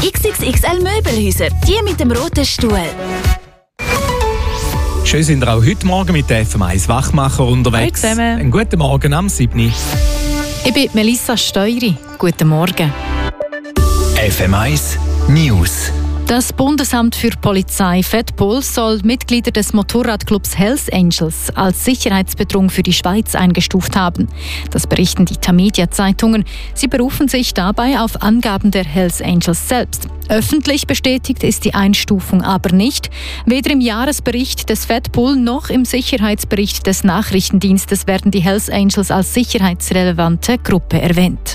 XXXL Möbelhäuser, die mit dem roten Stuhl. Schön sind wir auch heute Morgen mit der FM1 Wachmacher unterwegs. Einen guten Morgen am 7. Ich bin Melissa Steury. Guten Morgen. FM1 News. Das Bundesamt für Polizei Fedpol soll Mitglieder des Motorradclubs Hells Angels als Sicherheitsbedrohung für die Schweiz eingestuft haben. Das berichten die Tamedia-Zeitungen. Sie berufen sich dabei auf Angaben der Hells Angels selbst. Öffentlich bestätigt ist die Einstufung aber nicht. Weder im Jahresbericht des Fedpol noch im Sicherheitsbericht des Nachrichtendienstes werden die Hells Angels als sicherheitsrelevante Gruppe erwähnt.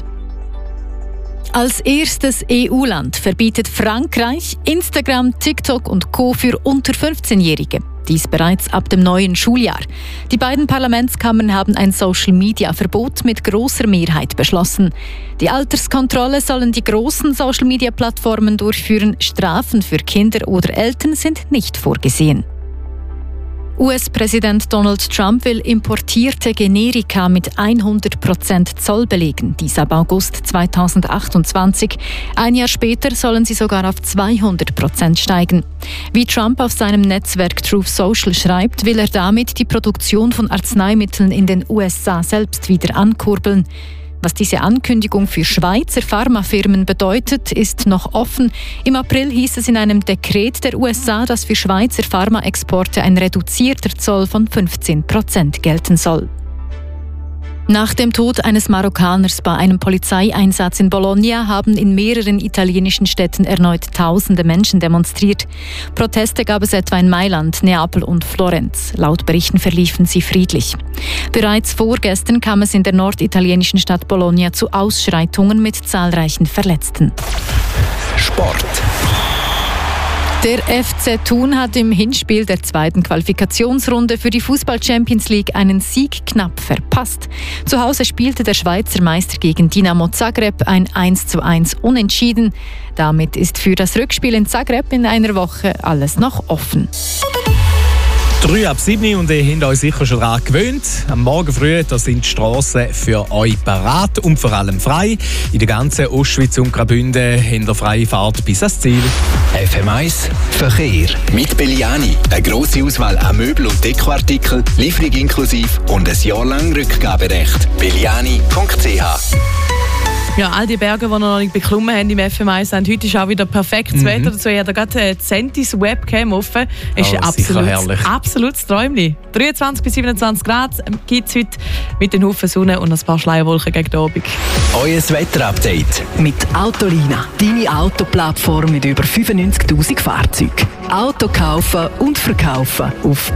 Als erstes EU-Land verbietet Frankreich Instagram, TikTok und Co. für unter 15-Jährige. Dies bereits ab dem neuen Schuljahr. Die beiden Parlamentskammern haben ein Social-Media-Verbot mit grosser Mehrheit beschlossen. Die Alterskontrolle sollen die grossen Social-Media-Plattformen durchführen. Strafen für Kinder oder Eltern sind nicht vorgesehen. US-Präsident Donald Trump will importierte Generika mit 100% Zoll belegen, dies ab August 2028. Ein Jahr später sollen sie sogar auf 200% steigen. Wie Trump auf seinem Netzwerk Truth Social schreibt, will er damit die Produktion von Arzneimitteln in den USA selbst wieder ankurbeln. Was diese Ankündigung für Schweizer Pharmafirmen bedeutet, ist noch offen. Im April hieß es in einem Dekret der USA, dass für Schweizer Pharmaexporte ein reduzierter Zoll von 15% gelten soll. Nach dem Tod eines Marokkaners bei einem Polizeieinsatz in Bologna haben in mehreren italienischen Städten erneut tausende Menschen demonstriert. Proteste gab es etwa in Mailand, Neapel und Florenz. Laut Berichten verliefen sie friedlich. Bereits vorgestern kam es in der norditalienischen Stadt Bologna zu Ausschreitungen mit zahlreichen Verletzten. Sport. Der FC Thun hat im Hinspiel der zweiten Qualifikationsrunde für die Fußball-Champions League einen Sieg knapp verpasst. Zu Hause spielte der Schweizer Meister gegen Dinamo Zagreb ein 1:1 Unentschieden. Damit ist für das Rückspiel in Zagreb in einer Woche alles noch offen. 3 ab 7 und ihr habt euch sicher schon daran gewöhnt. Am Morgen früh da sind die Strassen für euch parat und vor allem frei. In der ganzen Ostschweiz und Graubünden habt ihr freie Fahrt bis ans Ziel. FM1 Verkehr. Mit Belliani. Eine grosse Auswahl an Möbel- und Dekoartikeln, Lieferung inklusive und ein Jahr lang Rückgaberecht. Belliani.ch. Ja, all die Berge, die wir noch nicht beklommen haben im FM1, haben heute ist auch wieder perfektes Wetter dazu. Ich habe gerade die Sentis Webcam offen. Ist ein absolutes Träumchen. 23 bis 27 Grad gibt es heute mit den Haufen Sonne und ein paar Schleierwolken gegen den Abend. Euer Wetterupdate. Mit Autolina, deine Autoplattform mit über 95'000 Fahrzeugen. Auto kaufen und verkaufen auf